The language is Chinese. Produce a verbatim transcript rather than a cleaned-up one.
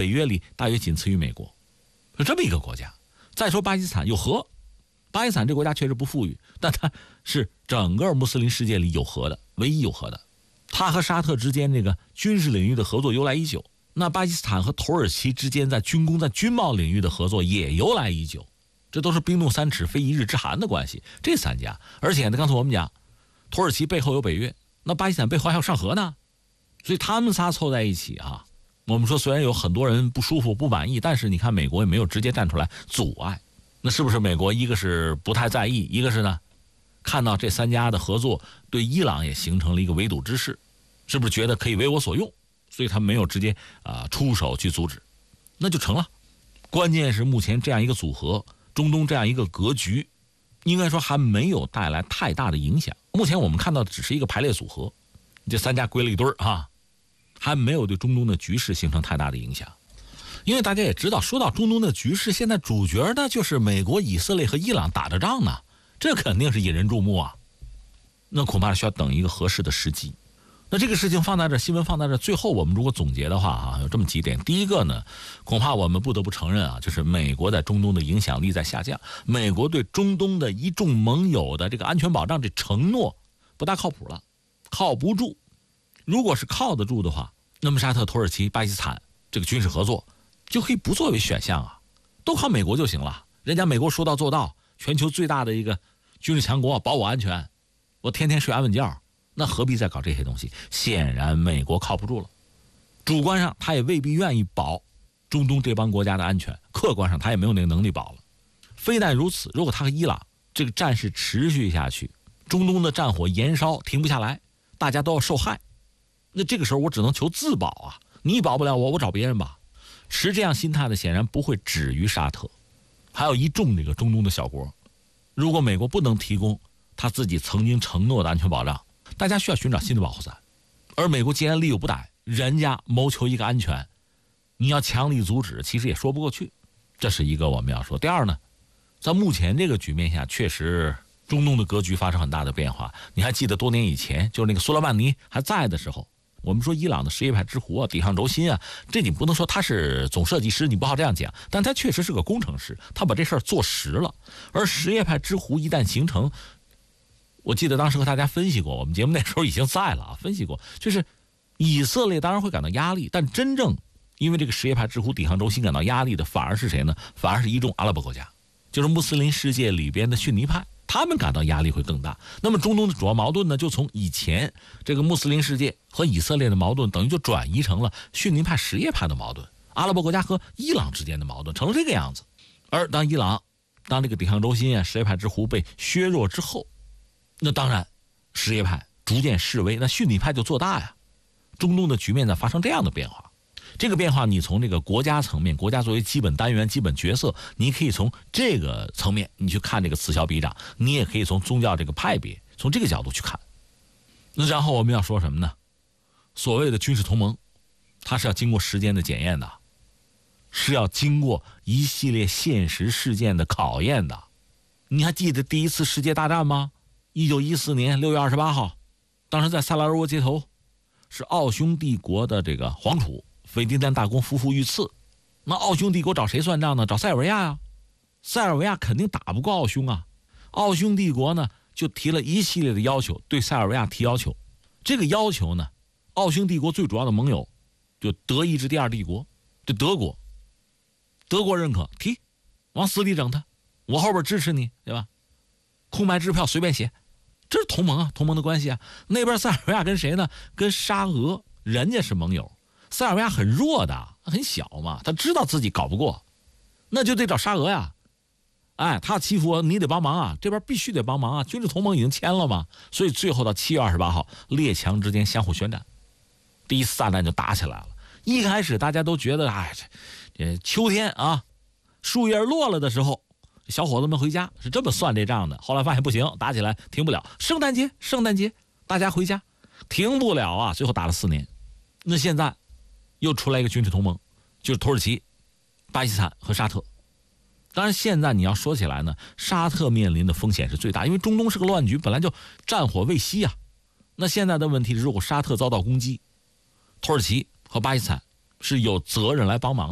北约里大约仅次于美国，是这么一个国家。再说巴基斯坦有核，巴基斯坦这国家确实不富裕，但它是整个穆斯林世界里有核的，唯一有核的。它和沙特之间这个军事领域的合作由来已久，那巴基斯坦和土耳其之间在军工、在军贸领域的合作也由来已久，这都是冰冻三尺非一日之寒的关系。这三家，而且呢，刚才我们讲，土耳其背后有北约，那巴基斯坦背后还有上核呢，所以他们仨凑在一起啊。我们说虽然有很多人不舒服、不满意，但是你看美国也没有直接站出来阻碍，那是不是美国一个是不太在意，一个是呢，看到这三家的合作对伊朗也形成了一个围堵之势，是不是觉得可以为我所用？所以他没有直接啊、呃、出手去阻止，那就成了。关键是目前这样一个组合，中东这样一个格局，应该说还没有带来太大的影响。目前我们看到的只是一个排列组合，这三家归了一堆儿啊，还没有对中东的局势形成太大的影响。因为大家也知道，说到中东的局势，现在主角呢就是美国、以色列和伊朗打着仗呢，这肯定是引人注目啊。那恐怕需要等一个合适的时机。那这个事情放在这，新闻放在这，最后我们如果总结的话啊，有这么几点。第一个呢，恐怕我们不得不承认啊，就是美国在中东的影响力在下降，美国对中东的一众盟友的这个安全保障这承诺不大靠谱了，靠不住。如果是靠得住的话，那么沙特、土耳其、巴基斯坦这个军事合作就可以不作为选项啊，都靠美国就行了。人家美国说到做到，全球最大的一个军事强国，保我安全，我天天睡安稳觉，那何必再搞这些东西？显然美国靠不住了，主观上他也未必愿意保中东这帮国家的安全，客观上他也没有那个能力保了。非但如此，如果他和伊朗这个战事持续下去，中东的战火延烧停不下来，大家都要受害，那这个时候我只能求自保啊，你保不了我，我找别人吧。持这样心态的显然不会止于沙特，还有一众这个中东的小国。如果美国不能提供他自己曾经承诺的安全保障，大家需要寻找新的保护伞。而美国既然力有不逮，人家谋求一个安全，你要强力阻止，其实也说不过去。这是一个我们要说。第二呢，在目前这个局面下，确实中东的格局发生很大的变化。你还记得多年以前，就是那个苏莱曼尼还在的时候，我们说伊朗的什叶派之狐啊，底上轴心啊，这你不能说他是总设计师，你不好这样讲，但他确实是个工程师，他把这事儿做实了。而什叶派之狐一旦形成，我记得当时和大家分析过，我们节目那时候已经在了啊，分析过，就是以色列当然会感到压力，但真正因为这个什叶派之狐底上轴心感到压力的反而是谁呢？反而是一众阿拉伯国家，就是穆斯林世界里边的逊尼派，他们感到压力会更大。那么中东的主要矛盾呢，就从以前这个穆斯林世界和以色列的矛盾，等于就转移成了逊尼派什叶派的矛盾，阿拉伯国家和伊朗之间的矛盾成了这个样子。而当伊朗当这个底上轴心啊什叶派之狐被削弱之后，那当然什叶派逐渐式微，那逊尼派就做大呀。中东的局面在发生这样的变化，这个变化你从这个国家层面，国家作为基本单元、基本角色，你可以从这个层面你去看这个此消彼长，你也可以从宗教这个派别从这个角度去看。那然后我们要说什么呢？所谓的军事同盟，它是要经过时间的检验的，是要经过一系列现实事件的考验的。你还记得第一次世界大战吗？一九一四年六月二十八号，当时在萨拉热窝街头，是奥匈帝国的这个皇储斐迪南大公夫妇遇刺。那奥匈帝国找谁算账呢？找塞尔维亚呀、啊。塞尔维亚肯定打不过奥匈啊。奥匈帝国呢就提了一系列的要求，对塞尔维亚提要求。这个要求呢，奥匈帝国最主要的盟友就德意志第二帝国，就德国，德国认可提，往死里整他，我后边支持你，对吧？空白支票随便写，这是同盟啊，同盟的关系啊。那边塞尔维亚跟谁呢？跟沙俄，人家是盟友。塞尔维亚很弱的，很小嘛，他知道自己搞不过，那就得找沙俄呀。哎，他欺负我，你得帮忙啊，这边必须得帮忙啊，军事同盟已经签了嘛。所以最后到七月二十八号，列强之间相互宣战，第一次大战就打起来了。一开始大家都觉得，哎，这这秋天啊，树叶落了的时候，小伙子们回家是这么算这账的。后来发现不行，打起来停不了。圣诞节，圣诞节，大家回家，停不了啊。最后打了四年，那现在又出来一个军事同盟，就是土耳其、巴基斯坦和沙特。当然，现在你要说起来呢，沙特面临的风险是最大，因为中东是个乱局，本来就战火未息啊。那现在的问题是，如果沙特遭到攻击，土耳其和巴基斯坦是有责任来帮忙的。